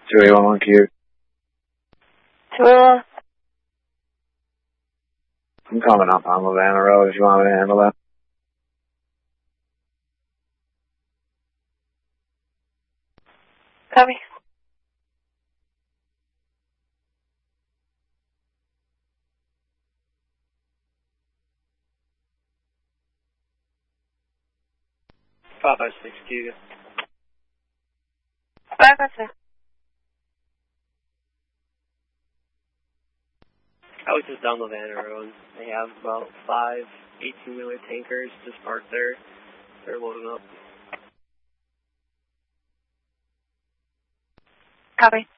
281Q. 281. I'm coming up on Lavana Road if you want me to handle that. Copy. Five by 6Q. 5 by 6. I was just down Lavana Road. They have about 5 18-wheeler tankers just parked there. They're loading up. Copy.